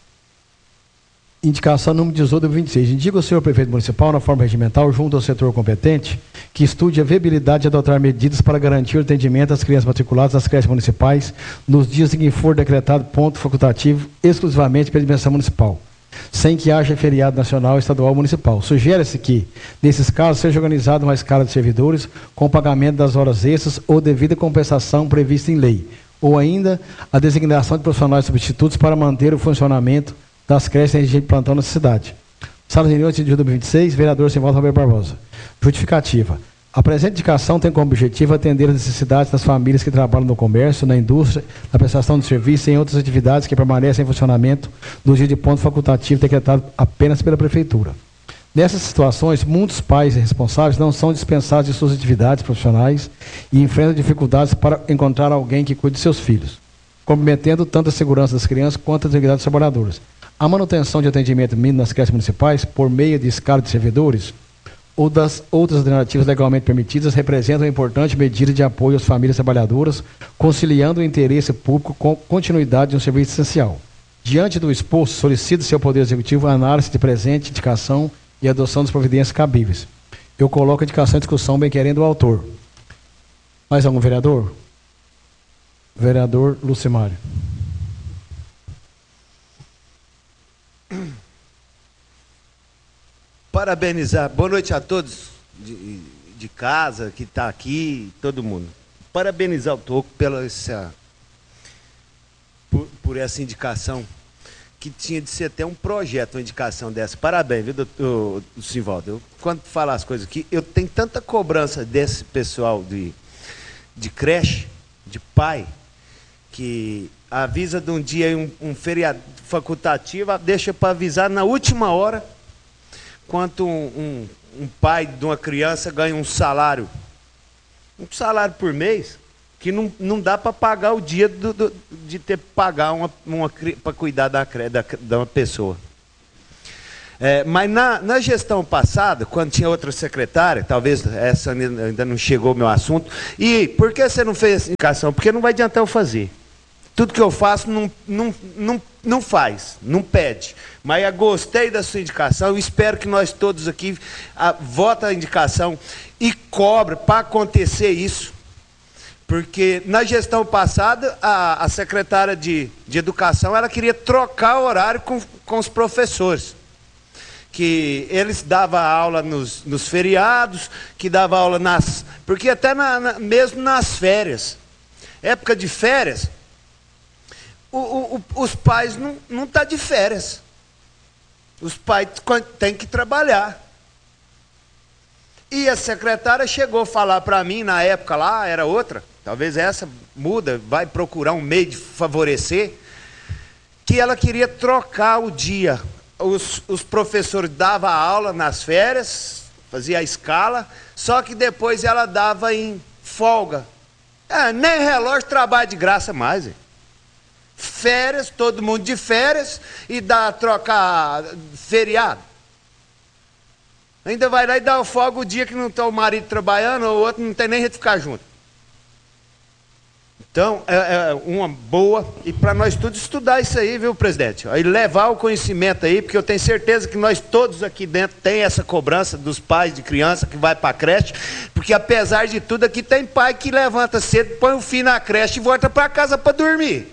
Indicação número 18, 26. Indica o senhor prefeito municipal, na forma regimental, junto ao setor competente, que estude a viabilidade de adotar medidas para garantir o atendimento às crianças matriculadas nas creches municipais nos dias em que for decretado ponto facultativo exclusivamente pela dimensão municipal, sem que haja feriado nacional, estadual ou municipal. Sugere-se que, nesses casos, seja organizada uma escala de servidores com pagamento das horas extras ou devida compensação prevista em lei, ou ainda a designação de profissionais substitutos para manter o funcionamento das creches em regime de plantão na cidade. Sala de reuniões de 2026, vereador Simvaldo Roberto Barbosa. Justificativa. A presente indicação tem como objetivo atender as necessidades das famílias que trabalham no comércio, na indústria, na prestação de serviços e em outras atividades que permanecem em funcionamento no dia de ponto facultativo decretado apenas pela Prefeitura. Nessas situações, muitos pais e responsáveis não são dispensados de suas atividades profissionais e enfrentam dificuldades para encontrar alguém que cuide de seus filhos, comprometendo tanto a segurança das crianças quanto a dignidade dos trabalhadores. A manutenção de atendimento mínimo nas creches municipais, por meio de escala de servidores, ou das outras alternativas legalmente permitidas, representa uma importante medida de apoio às famílias trabalhadoras, conciliando o interesse público com a continuidade de um serviço essencial. Diante do exposto, solicita-se ao Poder Executivo a análise de presente indicação e adoção das providências cabíveis. Eu coloco a indicação em discussão, bem querendo o autor. Mais algum vereador? Vereador Lucimário. Parabenizar, boa noite a todos de casa, que está aqui, todo mundo. Parabenizar o Toco por essa indicação, que tinha de ser até um projeto, uma indicação dessa. Parabéns, viu, doutor Simvaldo? Quando falar as coisas aqui, eu tenho tanta cobrança desse pessoal de creche, de pai, que avisa de um dia um feriado facultativo, deixa para avisar na última hora, quanto um pai de uma criança ganha um salário por mês, que não dá para pagar o dia de ter que pagar para cuidar da uma pessoa. Mas na gestão passada, quando tinha outra secretária, talvez essa ainda não chegou ao meu assunto, e por que você não fez essa indicação? Porque não vai adiantar eu fazer. Tudo que eu faço não faz, não pede. Mas eu gostei da sua indicação, eu espero que nós todos aqui votem a indicação e cobre para acontecer isso. Porque na gestão passada, a secretária de Educação, ela queria trocar o horário com os professores. Que eles davam aula nos feriados, que davam aula porque até mesmo nas férias. Época de férias, os pais não estão de férias. Os pais têm que trabalhar. E a secretária chegou a falar para mim, na época lá, era outra, talvez essa muda, vai procurar um meio de favorecer, que ela queria trocar o dia. Os professores davam aula nas férias, fazia a escala, só que depois ela dava em folga. Nem relógio trabalha de graça mais. Férias, todo mundo de férias, e trocar feriado. Ainda vai lá e dá folga o dia que não está o marido trabalhando, ou o outro não tem nem jeito de ficar junto. Então, é uma boa, e para nós todos estudar isso aí, viu, presidente? Aí levar o conhecimento aí, porque eu tenho certeza que nós todos aqui dentro tem essa cobrança dos pais de criança que vai para a creche, porque apesar de tudo aqui tem pai que levanta cedo, põe o filho na creche e volta para casa para dormir.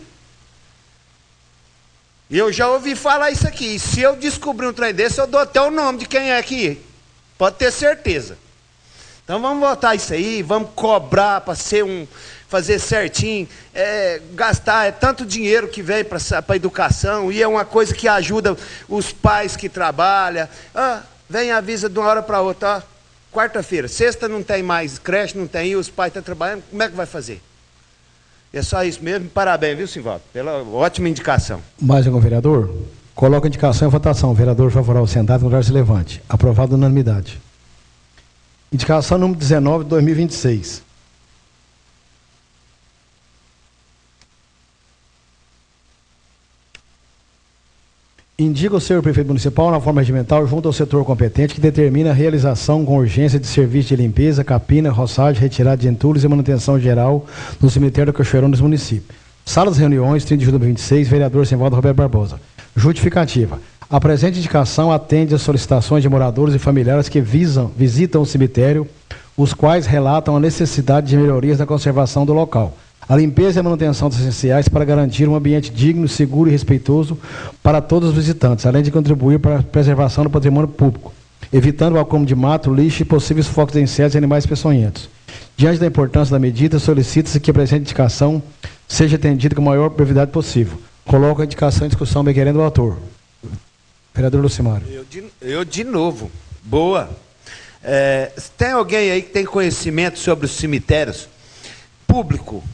E eu já ouvi falar isso aqui, e se eu descobrir um trem desse, eu dou até o nome de quem é aqui, pode ter certeza. Então vamos votar isso aí, vamos cobrar para fazer certinho, gastar tanto dinheiro que vem para a educação, e é uma coisa que ajuda os pais que trabalham. Vem e avisa de uma hora para outra, quarta-feira, sexta não tem mais creche, não tem, e os pais estão trabalhando, como é que vai fazer? É só isso mesmo, parabéns, viu, Simvaldo, pela ótima indicação. Mais algum vereador? Coloca a indicação em votação. Vereador favorável sentado, contrário se levante. Aprovado unanimidade. Indicação número 19 de 2026. Indica o senhor prefeito municipal, na forma regimental, junto ao setor competente, que determina a realização com urgência de serviço de limpeza, capina, roçagem, retirada de entulhos e manutenção geral no cemitério do Cachoeirão dos municípios. Sala das reuniões, 30 de julho de 2026, vereador Simvaldo Roberto Barbosa. Justificativa. A presente indicação atende às solicitações de moradores e familiares que visitam o cemitério, os quais relatam a necessidade de melhorias na conservação do local. A limpeza e a manutenção dos essenciais para garantir um ambiente digno, seguro e respeitoso para todos os visitantes, além de contribuir para a preservação do patrimônio público, evitando o acúmulo de mato, lixo e possíveis focos de insetos e animais peçonhentos. Diante da importância da medida, solicita-se que a presente indicação seja atendida com a maior brevidade possível. Coloco a indicação em discussão, bem querendo o autor. Vereador Lucimário. Eu de novo. Boa. Tem alguém aí que tem conhecimento sobre os cemitérios? Público,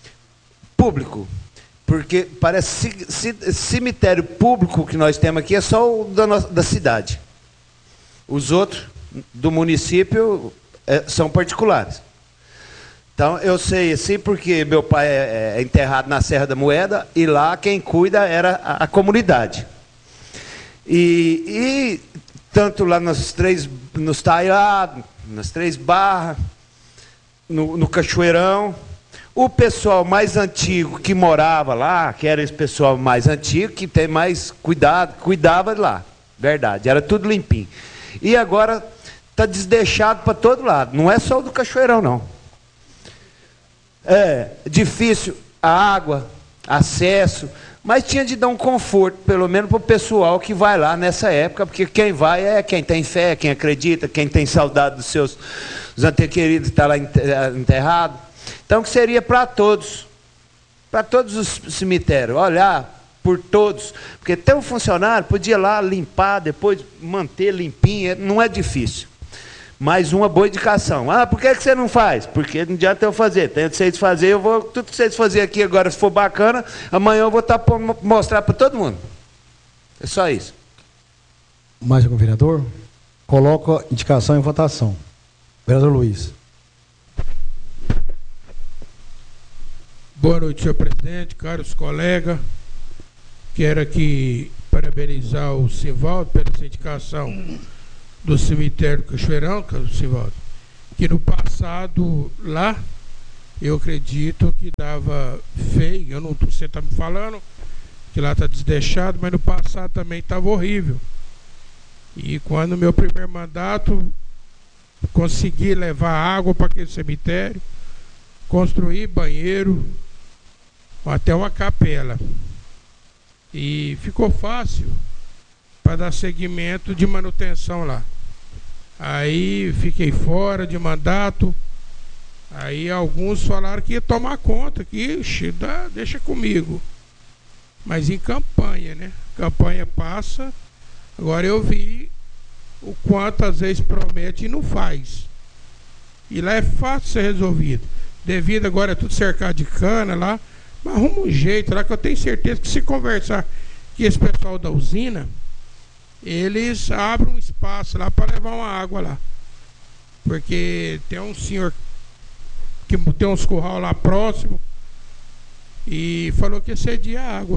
porque parece cemitério público que nós temos aqui é só o da cidade. Os outros do município são particulares. Então eu sei assim porque meu pai é enterrado na Serra da Moeda e lá quem cuida era a comunidade. E tanto lá nos Taiados, nas Três Barras, no Cachoeirão, o pessoal mais antigo que morava lá, que era esse pessoal mais antigo, que tem mais cuidado, cuidava lá, verdade, era tudo limpinho. E agora está desdeixado para todo lado, não é só o do Cachoeirão, não. É difícil a água, acesso, mas tinha de dar um conforto, pelo menos para o pessoal que vai lá nessa época, porque quem vai é quem tem fé, quem acredita, quem tem saudade dos seus antequeridos que estão lá enterrados. Então, que seria para todos os cemitérios, olhar por todos, porque ter um funcionário podia lá limpar, depois manter limpinho, não é difícil. Mais uma boa indicação. Por que você não faz? Porque não adianta eu fazer. Tem de vocês fazer, eu vou. Tudo que vocês fazerem aqui agora, se for bacana, amanhã eu vou mostrar para todo mundo. É só isso. Mais algum vereador? Coloco a indicação em votação. Vereador Luiz. Boa noite, senhor presidente, caros colegas. Quero aqui parabenizar o Sivaldo pela indicação do cemitério do Cachoeirão, Sivaldo, que no passado lá, eu acredito que dava feio. Eu não, você está me falando que lá está desdeixado, mas no passado também estava horrível. E quando no meu primeiro mandato consegui levar água para aquele cemitério, construir banheiro, até uma capela. E ficou fácil para dar seguimento de manutenção lá. Aí fiquei fora de mandato. Aí alguns falaram que ia tomar conta, que deixa comigo. Mas em campanha, né? Campanha passa. Agora eu vi o quanto às vezes promete e não faz. E lá é fácil ser resolvido. Devido agora é tudo cercado de cana lá. Mas arruma um jeito lá, que eu tenho certeza que se conversar com esse pessoal da usina, eles abrem um espaço lá para levar uma água lá. Porque tem um senhor que tem uns curral lá próximo e falou que ia cedir a água.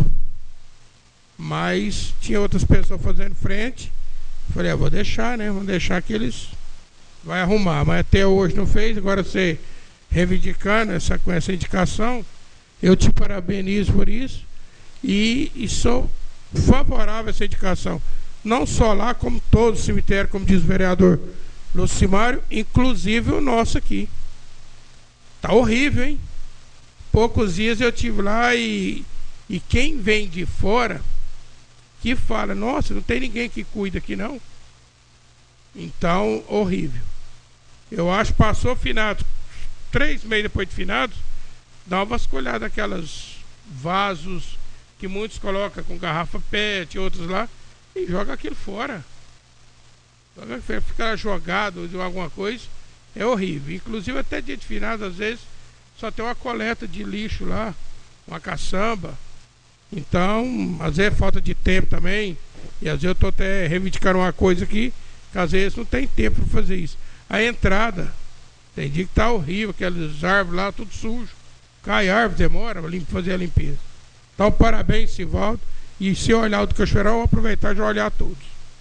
Mas tinha outras pessoas fazendo frente. Falei, vou deixar, né? Vamos deixar que eles vai arrumar. Mas até hoje não fez. Agora você reivindicando com essa indicação, eu te parabenizo por isso e sou favorável a essa indicação. Não só lá, como todo o cemitério, como diz o vereador Lucimário, inclusive o nosso aqui. Tá horrível, hein? Poucos dias eu estive lá e quem vem de fora que fala, nossa, não tem ninguém que cuida aqui não. Então, horrível. Eu acho que passou finado, 3 meses depois de finados, dá uma vasculhada naquelas vasos que muitos colocam com garrafa PET, outros lá, e joga aquilo fora. Ficar jogado de alguma coisa é horrível. Inclusive até dia de finados, às vezes, só tem uma coleta de lixo lá, uma caçamba. Então, às vezes é falta de tempo também. E às vezes eu estou até reivindicando uma coisa aqui, que às vezes não tem tempo para fazer isso. A entrada, tem dia que está horrível, aquelas árvores lá, tudo sujo. Cai árvore, demora para fazer a limpeza. Então, parabéns, Sivaldo. E se eu olhar o do Cachoeirão, eu vou aproveitar e já olhar todos.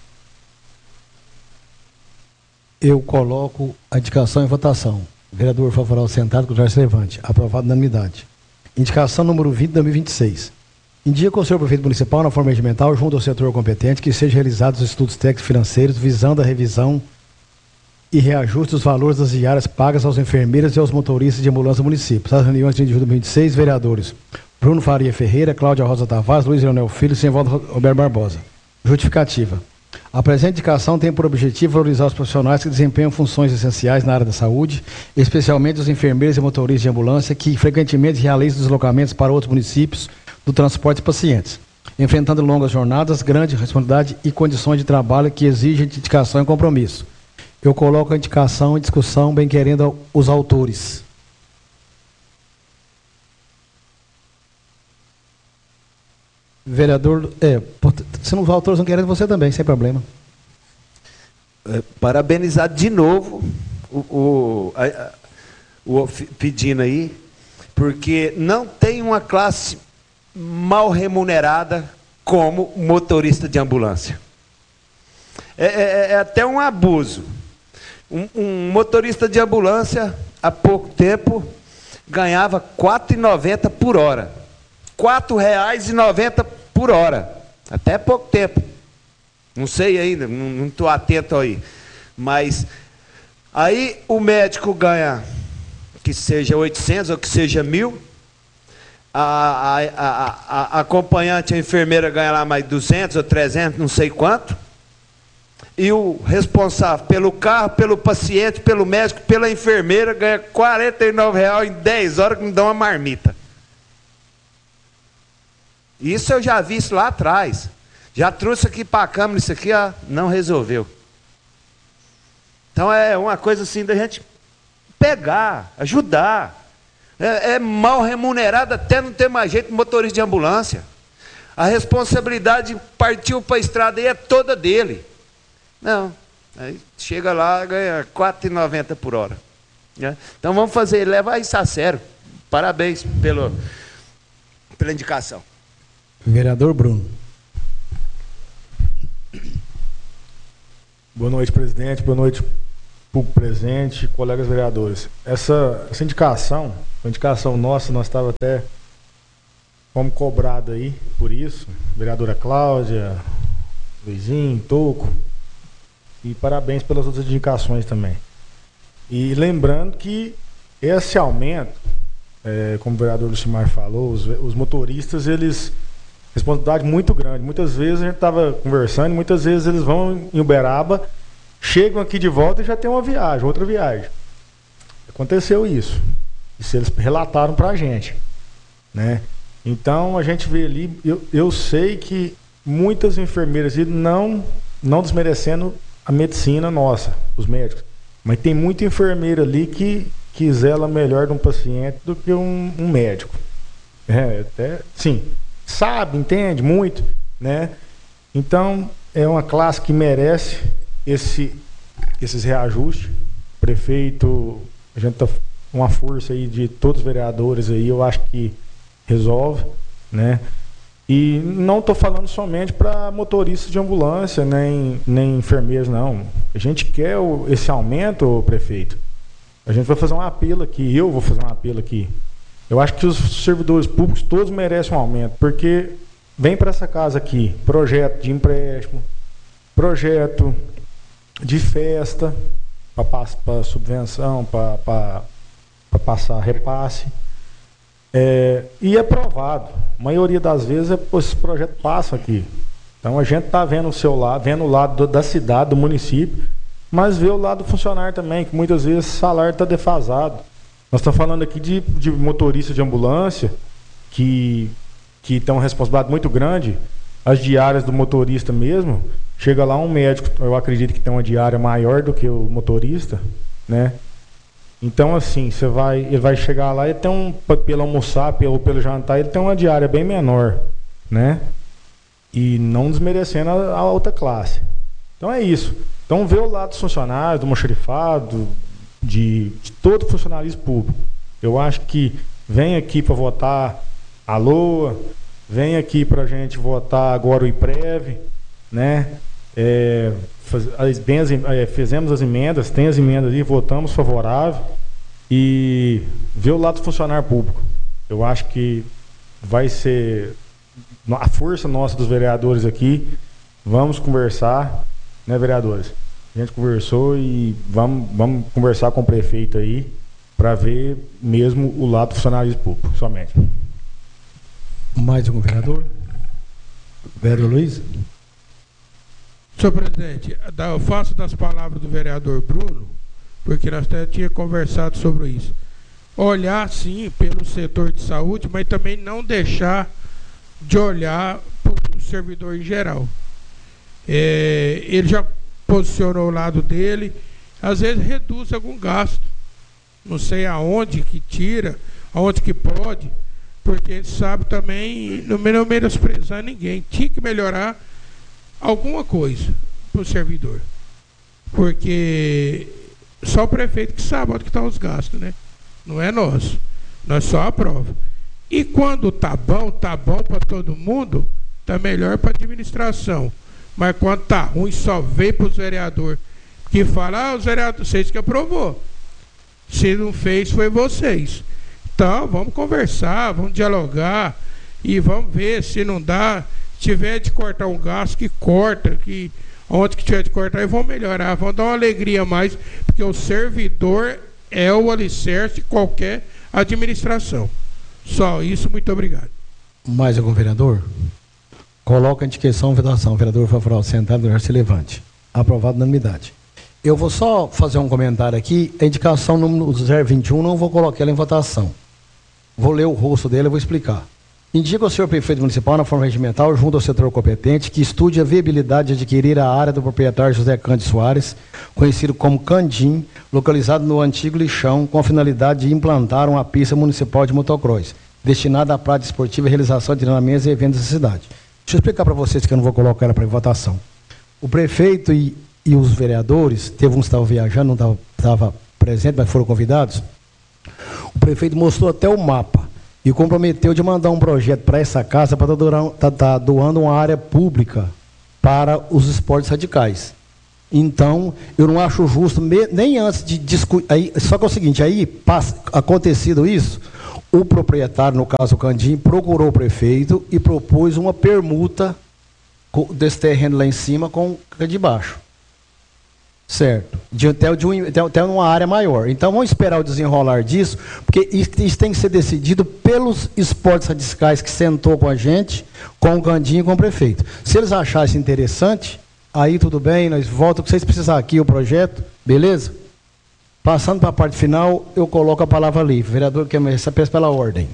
Eu coloco a indicação em votação. Vereador favorável sentado, contrário levante. Aprovado na unanimidade. Indicação número 20 de 2026. Indica o senhor prefeito municipal, na forma regimental, junto ao setor competente, que sejam realizados estudos técnicos financeiros visando a revisão e reajuste dos valores das diárias pagas aos enfermeiros e aos motoristas de ambulância do município. Nas reuniões de 2026, vereadores Bruno Faria Ferreira, Cláudia Rosa Tavares, Luiz Leonel Filho e Sivaldo Roberto Barbosa. Justificativa. A presente indicação tem por objetivo valorizar os profissionais que desempenham funções essenciais na área da saúde, especialmente os enfermeiros e motoristas de ambulância que frequentemente realizam deslocamentos para outros municípios do transporte de pacientes, enfrentando longas jornadas, grande responsabilidade e condições de trabalho que exigem dedicação e compromisso. Eu coloco a indicação em discussão, bem querendo os autores. Vereador, se não os autores não querem, você também, sem problema. Parabenizar de novo o pedindo aí, porque não tem uma classe mal remunerada como motorista de ambulância. É até um abuso. Um motorista de ambulância, há pouco tempo, ganhava R$ 4,90 por hora. R$ 4,90 por hora. Até pouco tempo. Não sei ainda, não estou atento aí. Mas aí o médico ganha, que seja 800 ou que seja 1.000. A acompanhante, a enfermeira ganha lá mais 200 ou 300, não sei quanto. E o responsável pelo carro, pelo paciente, pelo médico, pela enfermeira, ganha R$ 49,00 em 10 horas que me dá uma marmita. Isso eu já vi isso lá atrás. Já trouxe aqui para a Câmara, isso aqui não resolveu. Então é uma coisa assim da gente pegar, ajudar. É mal remunerado até não ter mais jeito, motorista de ambulância. A responsabilidade partiu para a estrada e é toda dele. Não, aí chega lá, ganha R$ 4,90 por hora. Né? Então vamos levar isso a sério. Parabéns pela indicação. Vereador Bruno. Boa noite, presidente. Boa noite, público presente, colegas vereadores. Essa indicação, a indicação nossa, nós estávamos até como cobrado aí por isso. Vereadora Cláudia, Luizinho, Toco. E parabéns pelas outras indicações também. E lembrando que esse aumento, como o vereador Lucimar falou, os motoristas, eles... responsabilidade muito grande. Muitas vezes a gente estava conversando, muitas vezes eles vão em Uberaba, chegam aqui de volta e já tem uma viagem, outra viagem. Aconteceu isso. Isso eles relataram para a gente, né? Então a gente vê ali, eu sei que muitas enfermeiras, e não desmerecendo a medicina nossa, os médicos, mas tem muita enfermeira ali que zela melhor de um paciente do que um médico. Sim. Sabe, entende muito, né? Então, é uma classe que merece esses reajustes. Prefeito, a gente tá uma força aí de todos os vereadores aí, eu acho que resolve, né? E não estou falando somente para motoristas de ambulância, nem enfermeiros, não. A gente quer esse aumento, prefeito. A gente vai fazer um apelo aqui, eu vou fazer um apelo aqui. Eu acho que os servidores públicos todos merecem um aumento, porque vem para essa casa aqui projeto de empréstimo, projeto de festa, para subvenção, para passar repasse, e é aprovado. A maioria das vezes esses projetos passam aqui. Então a gente está vendo vendo o lado da cidade, do município, mas vê o lado do funcionário também, que muitas vezes o salário está defasado. Nós estamos falando aqui de motoristas de ambulância que tem uma responsabilidade muito grande. As diárias do motorista mesmo, chega lá um médico, eu acredito que tem uma diária maior do que o motorista, né? Então, assim, ele vai chegar lá e tem pelo almoçar, pelo jantar, ele tem uma diária bem menor, né? E não desmerecendo a outra classe. Então é isso. Então vê o lado dos funcionários, do almoxarifado, de todo funcionalismo público. Eu acho que vem aqui para votar a LOA, vem aqui para a gente votar agora o IPREV, né? Fizemos as emendas, tem as emendas aí, votamos favorável, e ver o lado do funcionário público. Eu acho que vai ser a força nossa dos vereadores aqui. Vamos conversar, né, vereadores? A gente conversou e vamos conversar com o prefeito aí para ver mesmo o lado do funcionalismo público, somente. Mais algum vereador? Vereador Luiz? Senhor presidente, eu faço das palavras do vereador Bruno, porque nós até tínhamos conversado sobre isso. Olhar, sim, pelo setor de saúde, mas também não deixar de olhar para o servidor em geral. Ele já posicionou o lado dele, às vezes reduz algum gasto. Não sei aonde que tira, aonde que pode, porque a gente sabe também, não menosprezar ninguém, tinha que melhorar alguma coisa para o servidor. Porque só o prefeito que sabe onde que estão os gastos, né? Não é nosso. Nós só aprova. E quando tá bom para todo mundo, tá melhor para a administração. Mas quando tá ruim, só vem para os vereadores. Que fala, os vereadores, vocês que aprovou. Se não fez, foi vocês. Então, vamos conversar, vamos dialogar e vamos ver se não dá. Se tiver de cortar um gasto, que corta, que onde que tiver de cortar, e vão melhorar, vão dar uma alegria a mais, porque o servidor é o alicerce de qualquer administração. Só isso, muito obrigado. Mais algum vereador? Coloca a indicação, votação. Vereador favorável, sentado, se levante. Aprovado na unanimidade. Eu vou só fazer um comentário aqui. A indicação número 021, não vou colocar ela em votação. Vou ler o rosto dele e vou explicar. Indica ao senhor prefeito municipal, na forma regimental, junto ao setor competente, que estude a viabilidade de adquirir a área do proprietário José Cândido Soares, conhecido como Candim, localizado no antigo lixão, com a finalidade de implantar uma pista municipal de motocross, destinada à prática esportiva e realização de treinamentos e eventos da cidade. Deixa eu explicar para vocês que eu não vou colocar ela para votação. O prefeito e os vereadores, teve uns que estavam viajando, não estavam presentes, mas foram convidados. O prefeito mostrou até o mapa e comprometeu de mandar um projeto para essa casa para estar doando uma área pública para os esportes radicais. Então, eu não acho justo, nem antes de discutir. Só que é o seguinte, acontecido isso, o proprietário, no caso o Candim, procurou o prefeito e propôs uma permuta desse terreno lá em cima com a de baixo. Certo. Até uma área maior. Então, vamos esperar o desenrolar disso, porque isso tem que ser decidido pelos esportes radicais que sentou com a gente, com o Candim e com o prefeito. Se eles acharem interessante, aí tudo bem, nós voltamos, vocês precisarem aqui o projeto, beleza? Passando para a parte final, eu coloco a palavra ali. Vereador, que essa peça pela ordem.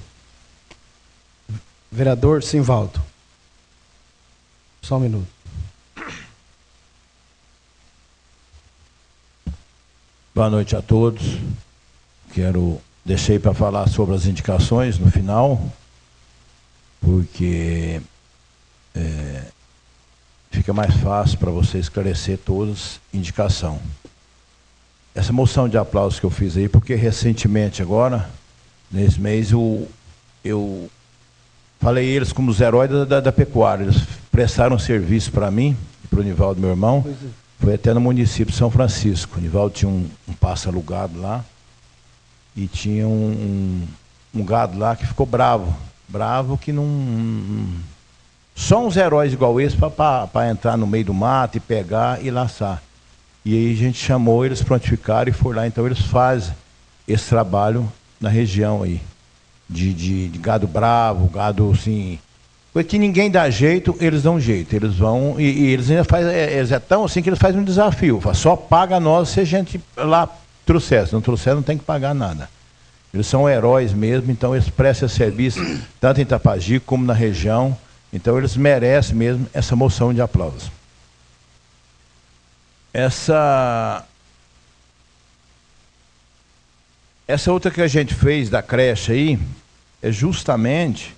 Vereador Simvaldo. Só um minuto. Boa noite a todos. Deixei para falar sobre as indicações no final, porque fica mais fácil para você esclarecer todas indicação. Essa moção de aplausos que eu fiz aí, porque recentemente agora, nesse mês, eu falei eles como os heróis da pecuária. Eles prestaram serviço para mim e para o Nivaldo, meu irmão. Foi até no município de São Francisco. O Nivaldo tinha um pasto alugado lá e tinha um gado lá que ficou bravo. Bravo que não... Só uns heróis igual esse para entrar no meio do mato e pegar e laçar. E aí a gente chamou, eles prontificaram e foram lá. Então eles fazem esse trabalho na região aí. De gado bravo, gado assim... Porque ninguém dá jeito, eles dão jeito. Eles vão e eles ainda fazem... Eles é tão assim que eles fazem um desafio. Só paga nós se a gente lá trouxesse. Não trouxer, não tem que pagar nada. Eles são heróis mesmo, então eles prestam serviço tanto em Itapaji como na região. Então eles merecem mesmo essa moção de aplausos. Essa outra que a gente fez da creche aí é justamente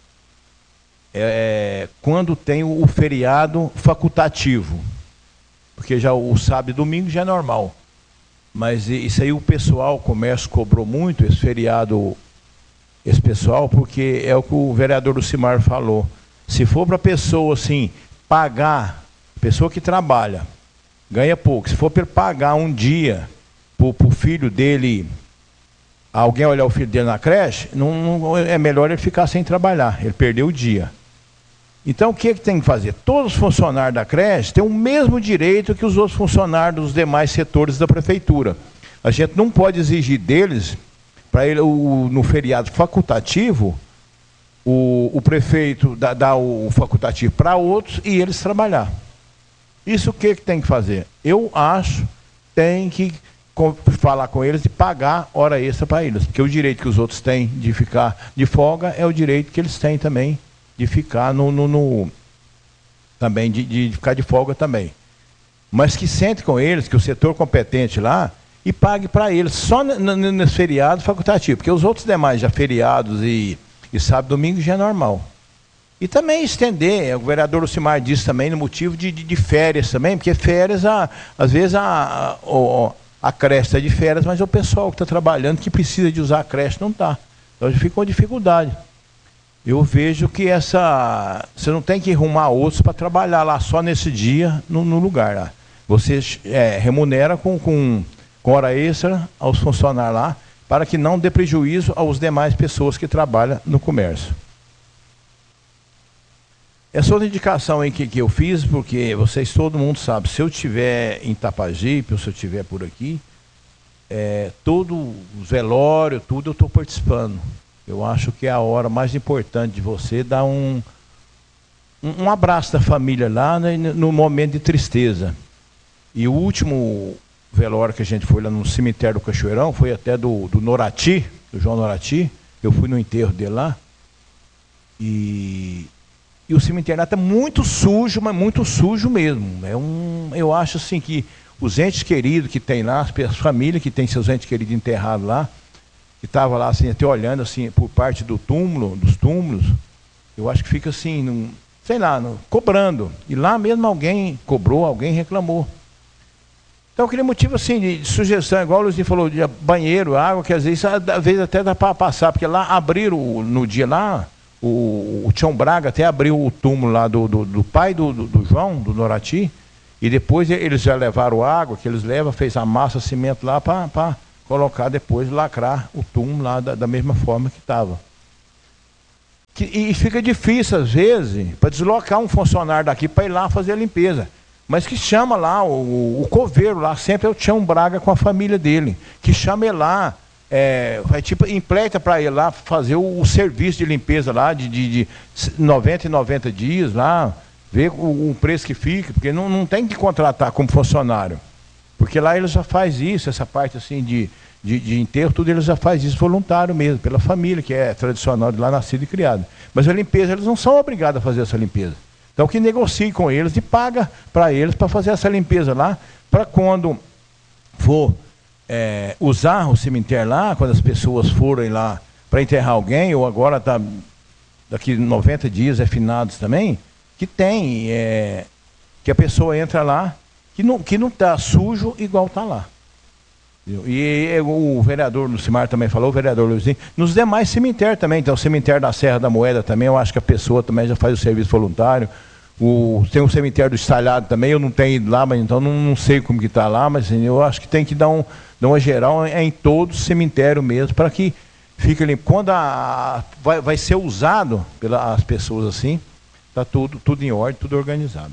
quando tem o feriado facultativo. Porque já o sábado e domingo já é normal. Mas isso aí o pessoal, o comércio cobrou muito, esse feriado, esse pessoal, porque é o que o vereador Lucimar falou. Se for para a pessoa assim, pagar, pessoa que trabalha, ganha pouco. Se for para ele pagar um dia para o filho dele, alguém olhar o filho dele na creche, não é melhor ele ficar sem trabalhar, ele perdeu o dia. Então o que tem que fazer? Todos os funcionários da creche têm o mesmo direito que os outros funcionários dos demais setores da prefeitura. A gente não pode exigir deles, para ele no feriado facultativo, o prefeito dá o facultativo para outros e eles trabalhar. Isso o que tem que fazer? Eu acho tem que falar com eles e pagar hora extra para eles. Porque o direito que os outros têm de ficar de folga é o direito que eles têm também de ficar também de ficar de folga também. Mas que sente com eles, que o setor competente lá, e pague para eles só nesse feriado facultativo. Porque os outros demais já feriados e sábado e domingo já é normal. E também estender, o vereador Lucimar disse também, no motivo de férias também, porque férias, às vezes a creche está de férias, mas é o pessoal que está trabalhando, que precisa de usar a creche, não está. Então fica com dificuldade. Eu vejo que você não tem que arrumar outros para trabalhar lá só nesse dia, no lugar lá. Você remunera com hora extra aos funcionários lá, para que não dê prejuízo aos demais pessoas que trabalham no comércio. Essa outra indicação aí que eu fiz, porque todo mundo sabe, se eu estiver em Itapajipe, ou se eu estiver por aqui, todo o velório, tudo eu estou participando. Eu acho que é a hora mais importante de você dar um abraço da família lá, né, no momento de tristeza. E o último velório que a gente foi lá no cemitério do Cachoeirão, foi até do Norati, do João Norati. Eu fui no enterro dele lá. E o cemitério lá está muito sujo, mas muito sujo mesmo. Eu acho assim que os entes queridos que tem lá, as famílias que tem seus entes queridos enterrados lá, que estava lá assim, até olhando assim, por parte dos túmulos, eu acho que fica assim, cobrando. E lá mesmo alguém cobrou, alguém reclamou. Então, aquele motivo assim de sugestão, igual o Luizinho falou, de banheiro, água, que às vezes até dá para passar, porque lá abriram, no dia lá, o Tião Braga até abriu o túmulo lá do pai do João, do Norati, e depois eles já levaram água, que eles levam, fez a massa, cimento lá para colocar depois, lacrar o túmulo lá da mesma forma que estava. E fica difícil, às vezes, para deslocar um funcionário daqui para ir lá fazer a limpeza. Mas que chama lá, o coveiro lá, sempre é o Tião Braga com a família dele, que chama ele lá, vai tipo, empresta para ele lá fazer o serviço de limpeza lá, de 90 em 90 dias lá, ver o preço que fica, porque não tem que contratar como funcionário. Porque lá eles já faz isso, essa parte assim de enterro, tudo eles já faz isso voluntário mesmo, pela família, que é tradicional de lá, nascida e criada. Mas a limpeza, eles não são obrigados a fazer essa limpeza. Então que negocie com eles e paga para eles para fazer essa limpeza lá, para quando for usar o cemitério lá, quando as pessoas forem lá para enterrar alguém, ou agora daqui 90 dias finados também, que tem, que a pessoa entra lá, que não está sujo igual está lá. E o vereador Lucimar também falou, o vereador Luizinho, nos demais cemitérios também, então o cemitério da Serra da Moeda também, eu acho que a pessoa também já faz o serviço voluntário, tem o cemitério do Estalhado também, eu não tenho ido lá, mas então não sei como que está lá, mas eu acho que tem que dar uma geral em todo o cemitério mesmo, para que fique limpo. Quando vai ser usado pelas pessoas assim, está tudo em ordem, tudo organizado.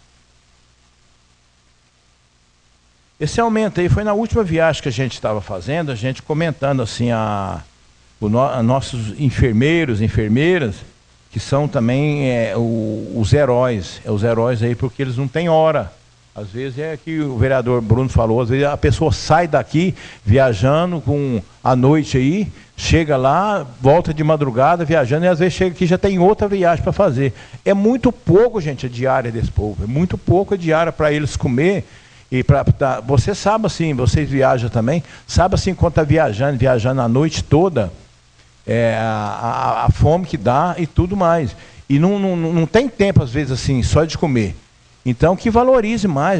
Esse aumento aí foi na última viagem que a gente estava fazendo, a gente comentando assim nossos enfermeiros, enfermeiras, que são também os heróis. Os heróis aí porque eles não têm hora. Às vezes é que o vereador Bruno falou, às vezes a pessoa sai daqui viajando à noite aí, chega lá, volta de madrugada viajando e às vezes chega aqui e já tem outra viagem para fazer. É muito pouco, gente, a diária desse povo. É muito pouco a diária para eles comer. E você sabe assim, vocês viajam também, sabe assim quando está viajando a noite toda, a fome que dá e tudo mais. E não tem tempo, às vezes, assim, só de comer. Então, que valorize mais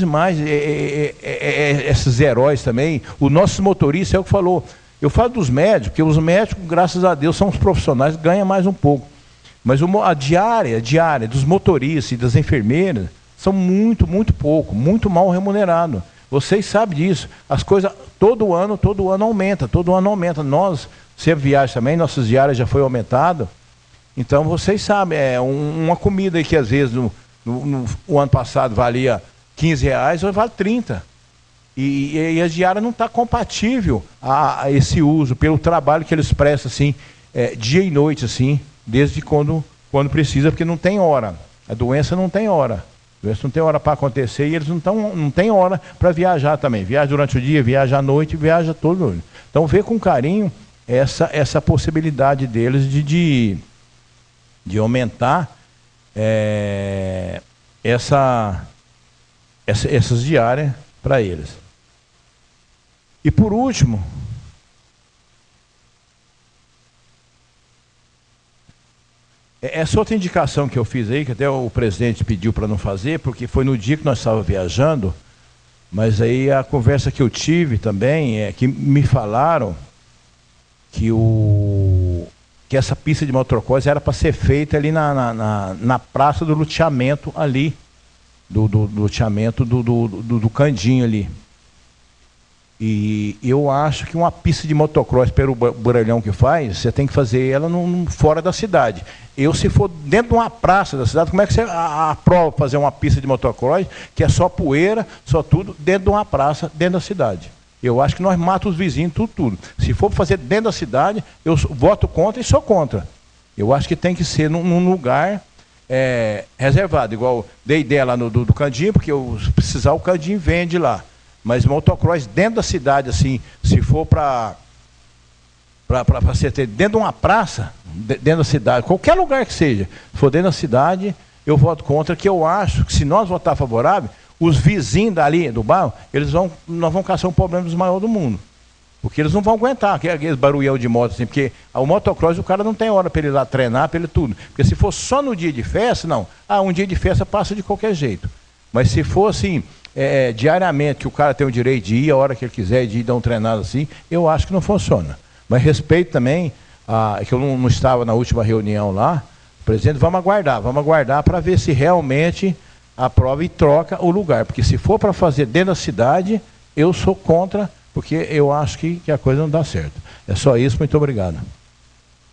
esses heróis também. Os nossos motoristas, é o que falou. Eu falo dos médicos, porque os médicos, graças a Deus, são os profissionais que ganham mais um pouco. Mas a diária dos motoristas e das enfermeiras são muito pouco, muito mal remunerados. Vocês sabem disso. As coisas, todo ano aumenta. Nós, sempre viajamos também, nossas diárias já foi aumentado. Então, vocês sabem, uma comida aí que às vezes o ano passado valia R$15, hoje vale 30. E a diária não está compatível a esse uso, pelo trabalho que eles prestam, assim, dia e noite, assim, desde quando precisa, porque não tem hora. A doença não tem hora. Eles não tem hora para acontecer e eles não têm hora para viajar também. Viaja durante o dia, viaja à noite, viaja todo dia. Então, vê com carinho essa possibilidade deles de aumentar essas diárias para eles. E por último, essa outra indicação que eu fiz aí, que até o presidente pediu para não fazer, porque foi no dia que nós estávamos viajando, mas aí a conversa que eu tive também é que me falaram que essa pista de motocross era para ser feita ali na praça do loteamento ali, do loteamento do Candinho ali. E eu acho que uma pista de motocross pelo barulhão que faz, você tem que fazer ela fora da cidade. Se for dentro de uma praça da cidade, como é que você aprova fazer uma pista de motocross, que é só poeira, só tudo, dentro de uma praça, dentro da cidade? Eu acho que nós matamos os vizinhos, tudo. Se for fazer dentro da cidade, eu voto contra e sou contra. Eu acho que tem que ser num lugar reservado, igual dei ideia lá do Candinho, porque se precisar o Candinho vende lá. Mas motocross dentro da cidade, assim, se for para ser dentro de uma praça, dentro da cidade, qualquer lugar que seja, se for dentro da cidade, eu voto contra, que eu acho que se nós votar favorável, os vizinhos dali do bairro, nós vamos caçar um problema dos maiores do mundo. Porque eles não vão aguentar aquele barulhão de moto, assim, porque o motocross o cara não tem hora para ele ir lá treinar, para ele tudo. Porque se for só no dia de festa, não. Um dia de festa passa de qualquer jeito. Mas se for assim, diariamente que o cara tem o direito de ir a hora que ele quiser, de ir dar um treinado assim, eu acho que não funciona. Mas respeito também, que eu não estava na última reunião lá, presidente, vamos aguardar para ver se realmente aprova e troca o lugar. Porque se for para fazer dentro da cidade, eu sou contra, porque eu acho que a coisa não dá certo. É só isso, muito obrigado.